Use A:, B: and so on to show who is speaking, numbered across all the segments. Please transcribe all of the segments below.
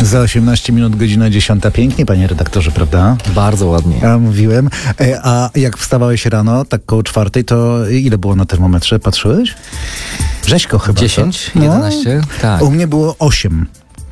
A: Za 18 minut godzina 10. Pięknie, panie redaktorze, prawda?
B: Bardzo ładnie.
A: Ja mówiłem. A jak wstawałeś rano, tak koło 4, to ile było na termometrze? Patrzyłeś? Rzeźko chyba.
B: 10,
A: co?
B: 11, tak.
A: U mnie było 8.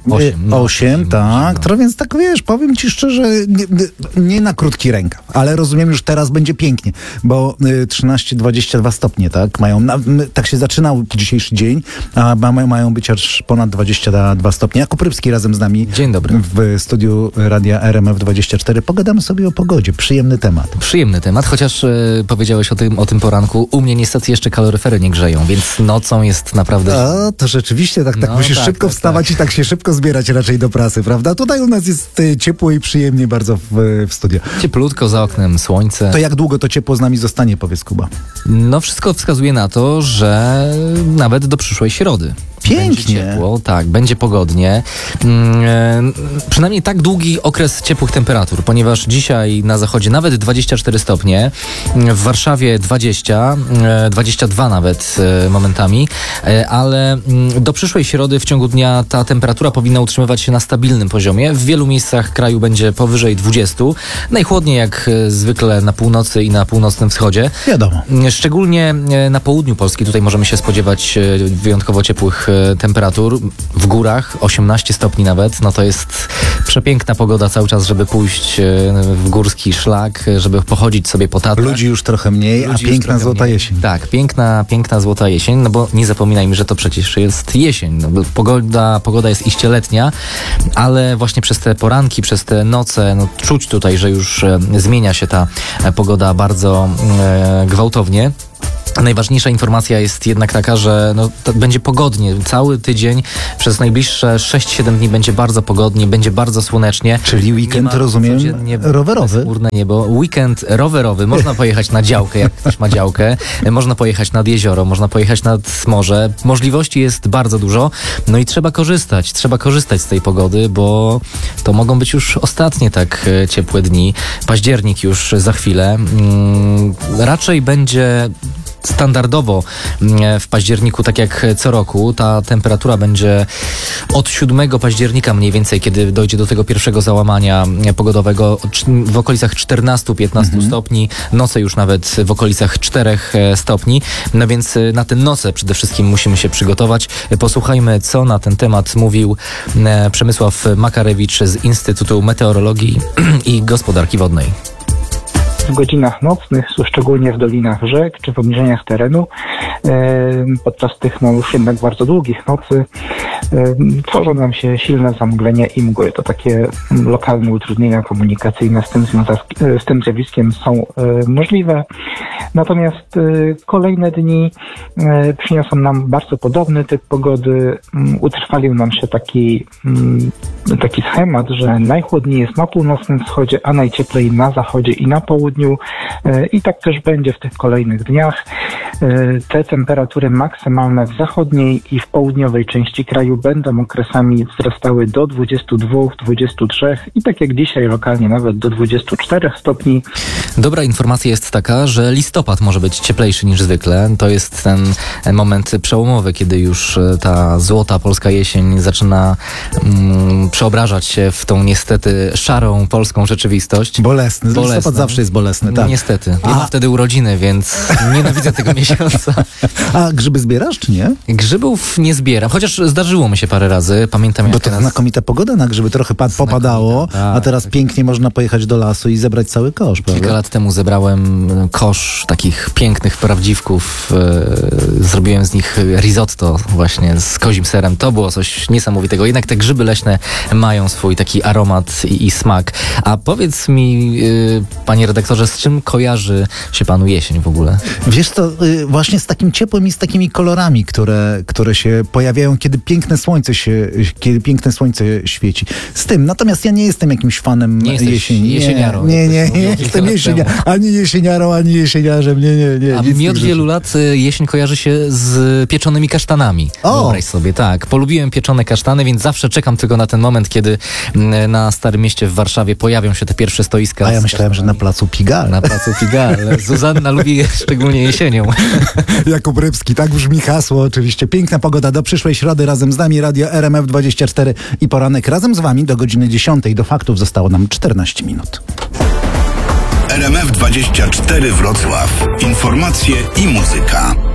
A: 8, tak. To więc tak wiesz, powiem ci szczerze, nie na krótki rękaw, ale rozumiem, już teraz będzie pięknie, bo 13-22 stopnie, tak? Tak się zaczynał dzisiejszy dzień, a mają być aż ponad 22 stopnie. Jakub Rybski razem z nami.
B: Dzień dobry.
A: W studiu Radia RMF24. Pogadamy sobie o pogodzie. Przyjemny temat.
B: Przyjemny temat, chociaż powiedziałeś o tym poranku. U mnie niestety jeszcze kaloryfery nie grzeją, więc nocą jest naprawdę...
A: A, to rzeczywiście tak musisz szybko wstawać i tak się szybko zbierać raczej do prasy, prawda? Tutaj u nas jest ciepło i przyjemnie bardzo w studio.
B: Cieplutko, za oknem słońce.
A: To jak długo to ciepło z nami zostanie, powiedz, Kuba?
B: No wszystko wskazuje na to, że nawet do przyszłej środy.
A: Pięknie.
B: Będzie ciepło, tak, będzie pogodnie. Przynajmniej tak długi okres ciepłych temperatur, ponieważ dzisiaj na zachodzie nawet 24 stopnie, w Warszawie 20, 22 nawet momentami, ale do przyszłej środy w ciągu dnia ta temperatura powinna utrzymywać się na stabilnym poziomie. W wielu miejscach kraju będzie powyżej 20. Najchłodniej jak zwykle na północy i na północnym wschodzie.
A: Wiadomo.
B: Szczególnie na południu Polski, tutaj możemy się spodziewać wyjątkowo ciepłych temperatur. W górach 18 stopni nawet, no to jest przepiękna pogoda cały czas, żeby pójść w górski szlak, żeby pochodzić sobie po Tatrach.
A: Ludzi już trochę mniej, a piękna złota jesień.
B: Tak, piękna złota jesień, no bo nie zapominajmy, że to przecież jest jesień. No, pogoda jest iście letnia, ale właśnie przez te poranki, przez te noce, no czuć tutaj, że już zmienia się ta pogoda bardzo gwałtownie. Najważniejsza informacja jest jednak taka, że będzie pogodnie. Cały tydzień przez najbliższe 6-7 dni będzie bardzo pogodnie, będzie bardzo słonecznie.
A: Czyli weekend, rozumiem, rowerowy.
B: Bezchmurne niebo. Weekend rowerowy. Można pojechać na działkę, jak ktoś ma działkę. Można pojechać nad jezioro, można pojechać nad morze. Możliwości jest bardzo dużo. No i trzeba korzystać z tej pogody, bo to mogą być już ostatnie tak ciepłe dni. Październik już za chwilę. Raczej będzie standardowo w październiku, tak jak co roku, ta temperatura będzie od 7 października mniej więcej, kiedy dojdzie do tego pierwszego załamania pogodowego, w okolicach 14-15 stopni, noce już nawet w okolicach 4 stopni, no więc na te noce przede wszystkim musimy się przygotować. Posłuchajmy, co na ten temat mówił Przemysław Makarewicz z Instytutu Meteorologii i Gospodarki Wodnej.
C: W godzinach nocnych, szczególnie w dolinach rzek czy w obniżeniach terenu, podczas tych już jednak bardzo długich nocy, tworzą nam się silne zamglenie i mgły. To takie lokalne utrudnienia komunikacyjne z tym zjawiskiem są możliwe. Natomiast kolejne dni przyniosą nam bardzo podobny typ pogody. Utrwalił nam się taki schemat, że najchłodniej jest na północnym wschodzie, a najcieplej na zachodzie i na południu. I tak też będzie w tych kolejnych dniach. Te temperatury maksymalne w zachodniej i w południowej części kraju będą okresami wzrastały do 22, 23 i tak jak dzisiaj lokalnie nawet do 24 stopni.
B: Dobra informacja jest taka, że listopad może być cieplejszy niż zwykle. To jest ten moment przełomowy, kiedy już ta złota polska jesień zaczyna przeobrażać się w tą niestety szarą polską rzeczywistość.
A: Bolesny. Listopad zawsze jest bolesny, tak.
B: Niestety. Ja mam wtedy urodziny, więc nienawidzę tego miesiąca.
A: A grzyby zbierasz, czy nie?
B: Grzybów nie zbieram, chociaż zdarzyło mi się parę razy. Pamiętam, jak
A: bo to teraz znakomita pogoda na grzyby. Trochę popadało, a teraz pięknie można pojechać do lasu i zebrać cały kosz, prawda?
B: Kilka lat temu zebrałem kosz takich pięknych prawdziwków. Zrobiłem z nich risotto właśnie z kozim serem. To było coś niesamowitego. Jednak te grzyby leśne mają swój taki aromat i smak. A powiedz mi, panie redaktorze, z czym kojarzy się panu jesień w ogóle?
A: Wiesz co, właśnie z takim ciepłem i z takimi kolorami, które się pojawiają, kiedy piękne słońce świeci. Z tym. Natomiast ja nie jestem jakimś fanem jesieni.
B: Jesieniarą.
A: Nie jestem ani jesieniarą, ani jesieniarzem. Nie.
B: A mi od wielu lat jesień kojarzy się z pieczonymi kasztanami. Wyobraź sobie, tak. Polubiłem pieczone kasztany, więc zawsze czekam tylko na ten moment, moment, kiedy na Starym Mieście w Warszawie pojawią się te pierwsze stoiska.
A: A ja myślałem, że na placu Pigalle.
B: Na placu Pigalle. Zuzanna lubi szczególnie jesienią.
A: Jakub Rybski, tak brzmi hasło oczywiście. Piękna pogoda do przyszłej środy razem z nami. Radio RMF24 i poranek razem z wami do godziny 10. Do faktów zostało nam 14 minut.
D: RMF24 Wrocław. Informacje i muzyka.